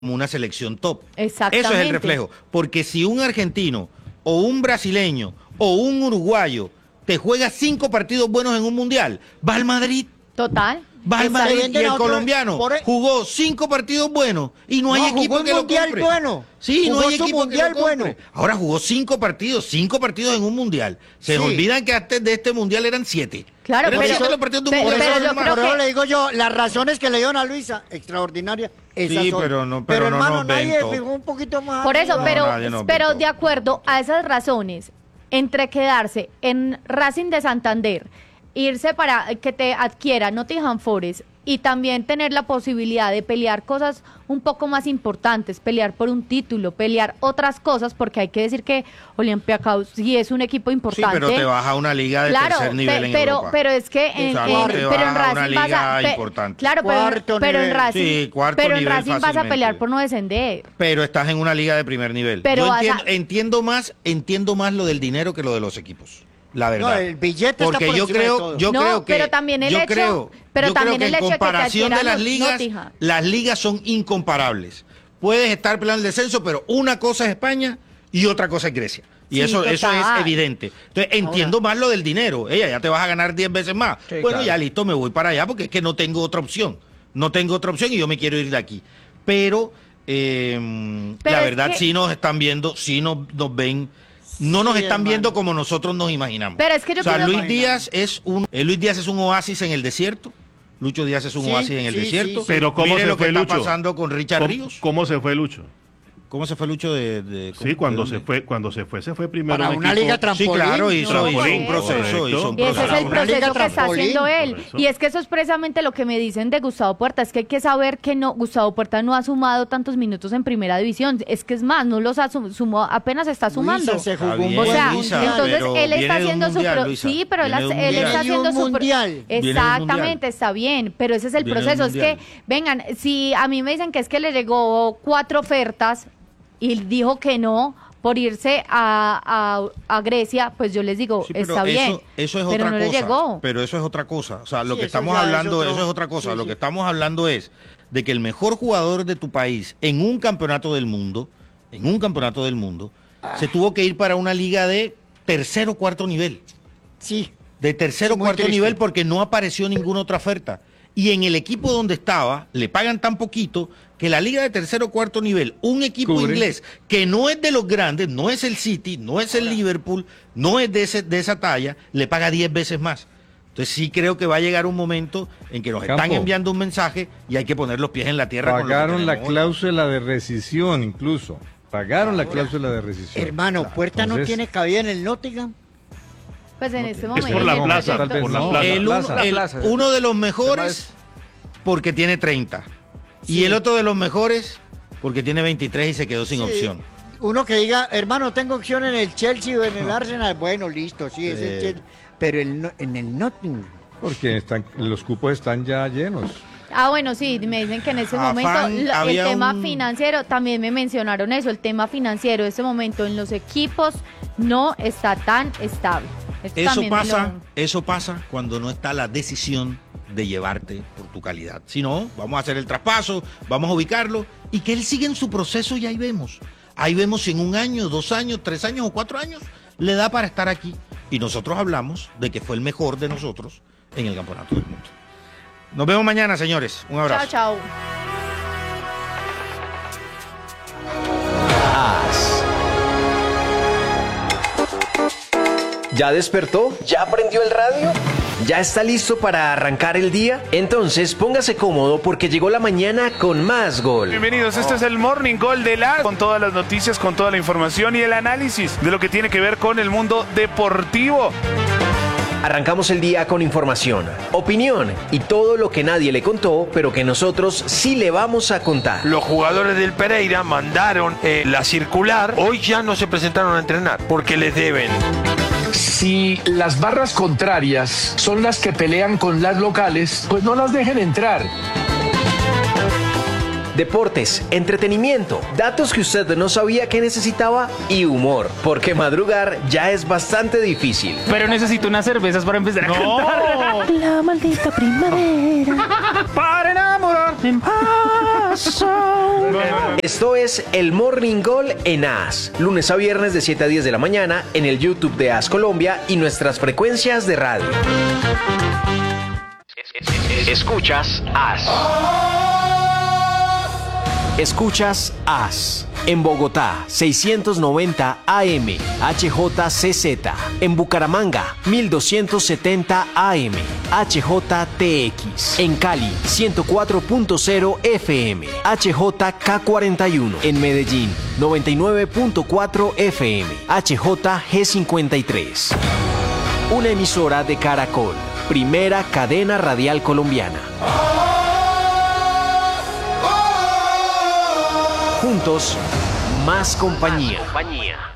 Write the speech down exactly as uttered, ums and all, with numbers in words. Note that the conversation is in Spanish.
como una selección top. Exactamente. Eso es el reflejo. Porque si un argentino o un brasileño o un uruguayo te juega cinco partidos buenos en un mundial, va al Madrid. Total. Va al Madrid y el otro, colombiano el... jugó cinco partidos buenos y no hay no, equipo que lo compre. Bueno. Sí, jugó no hay equipo que lo compre. Bueno. Ahora jugó cinco partidos, cinco partidos en un mundial. Se sí. olvidan que antes de este mundial eran siete. Claro, eran pero, siete los partidos de un pero, mundial. pero yo creo por eso que... le digo yo, las razones que le dieron a Luisa, extraordinaria. Esas sí, son. pero no, pero, pero no hermano, nos nadie ven fijó un poquito más. Por eso, no, pero, pero de acuerdo a esas razones, entre quedarse en Racing de Santander, irse para que te adquiera Nottingham Forest y también tener la posibilidad de pelear cosas un poco más importantes, pelear por un título, pelear otras cosas, porque hay que decir que Olympiacos sí es un equipo importante. Sí, pero te vas a una liga de claro, tercer nivel pe, en pero, Europa. pero es que en, o sea, en, pero en Racing vas a pe, claro, pero, pero en Racing, sí, pero en Racing vas a pelear por no descender. Pero estás en una liga de primer nivel. Pero Yo entiendo, a... entiendo más, entiendo más lo del dinero que lo de los equipos. La verdad. No, el billete porque está por yo creo, yo no, creo que pero también el yo hecho, creo, pero yo también creo que el en hecho comparación de, que de las los ligas, Nottingham. las ligas son incomparables. Puedes estar peleando el descenso, pero una cosa es España y otra cosa es Grecia. Y sí, eso, total. eso es evidente. Entonces, entiendo Ahora. más lo del dinero. Ella ya te vas a ganar diez veces más. Sí, bueno, claro. ya listo, me voy para allá porque es que no tengo otra opción. No tengo otra opción y yo me quiero ir de aquí. Pero, eh, pero la verdad, que... sí nos están viendo, sí nos, nos ven. No nos sí, están hermano. viendo como nosotros nos imaginamos. Pero es que yo o sea, Luis imaginar. Díaz es un eh, Luis Díaz es un oasis en el desierto. Lucho Díaz es un sí, oasis en el sí, desierto. Sí, sí. Pero cómo Mire se lo fue que Lucho. está pasando con Richard ¿Cómo, Ríos. ¿Cómo se fue Lucho? ¿Cómo se fue Lucho de, de Sí, cuando se fue, cuando se fue, se fue primero para un una equipo. liga trampolín. Sí, claro, hizo, no, hizo no, un proceso, hizo un y ese proceso. es el proceso que está haciendo él. Y es que eso es precisamente lo que me dicen de Gustavo Puerta, es que hay que saber que no Gustavo Puerta no ha sumado tantos minutos en primera división, es que es más, no los ha sumado, apenas está sumando. Luisa se jugó bien, un o sea, Luisa, entonces él está haciendo mundial, su pro Luisa, sí, pero él, él mundial. está haciendo su mundial. Exactamente, está bien, pero ese es el viene proceso, es que vengan, si a mí me dicen que es que le llegó cuatro ofertas y dijo que no por irse a, a, a Grecia, pues yo les digo, sí, está bien, eso, eso es pero otra no cosa, le llegó. Pero eso es otra cosa, o sea, lo sí, que eso estamos hablando, es otro... eso es otra cosa, sí, lo sí. que estamos hablando es de que el mejor jugador de tu país en un campeonato del mundo, en un campeonato del mundo, ah. se tuvo que ir para una liga de tercer o cuarto nivel. Sí. De tercer o cuarto triste. nivel porque no apareció ninguna otra oferta. Y en el equipo donde estaba, le pagan tan poquito que la liga de tercer o cuarto nivel, un equipo Cubre. inglés que no es de los grandes, no es el City, no es el Hola. Liverpool, no es de, ese, de esa talla, le paga diez veces más. Entonces sí creo que va a llegar un momento en que nos Campo. están enviando un mensaje y hay que poner los pies en la tierra. Pagaron con la cláusula de rescisión incluso. Pagaron Ahora, la cláusula de rescisión. Hermano, Puerta Entonces, no tiene cabida en el Nottingham. Pues en este momento. Es por la plaza, por por la no. plaza. El, un, el, uno de los mejores porque tiene treinta. Sí. Y el otro de los mejores porque tiene veintitrés y se quedó sin sí. opción. Uno que diga, hermano, tengo opción en el Chelsea o en el Arsenal. Bueno, listo, sí, es el Chelsea. Pero el, en el Nottingham. Porque están, los cupos están ya llenos. Ah, bueno, sí, me dicen que en ese Afán, momento la, el tema un... financiero, también me mencionaron eso, el tema financiero, en ese momento en los equipos no está tan estable. Esto eso pasa, lo... eso pasa cuando no está la decisión de llevarte por tu calidad. Si no, vamos a hacer el traspaso, vamos a ubicarlo y que él siga en su proceso y ahí vemos. Ahí vemos si en un año, dos años, tres años o cuatro años le da para estar aquí. Y nosotros hablamos de que fue el mejor de nosotros en el campeonato del mundo. Nos vemos mañana, señores. Un abrazo. Chao, chao. As. ¿Ya despertó? ¿Ya prendió el radio? ¿Ya está listo para arrancar el día? Entonces póngase cómodo porque llegó la mañana con más Gol. Bienvenidos, este es el Morning Gol de la con todas las noticias, con toda la información y el análisis de lo que tiene que ver con el mundo deportivo. Arrancamos el día con información, opinión y todo lo que nadie le contó, pero que nosotros sí le vamos a contar. Los jugadores del Pereira mandaron eh, la circular, hoy ya no se presentaron a entrenar porque les deben. Si las barras contrarias son las que pelean con las locales, pues no las dejen entrar. Deportes, entretenimiento, datos que usted no sabía que necesitaba y humor, porque madrugar ya es bastante difícil. Pero necesito unas cervezas para empezar no. a cantar. La maldita primavera. Para enamorarme más. corazón. Esto es el Morning Call en A S, lunes a viernes de siete a diez de la mañana en el YouTube de A S Colombia y nuestras frecuencias de radio. Escuchas A S. Escuchas A S. En Bogotá, seiscientos noventa A M, H J C Z. En Bucaramanga, mil doscientos setenta A M, H J T X. En Cali, ciento cuatro punto cero F M, H J K cuarenta y uno. En Medellín, noventa y nueve punto cuatro F M, H J G cincuenta y tres. Una emisora de Caracol, primera cadena radial colombiana. Juntos, más compañía.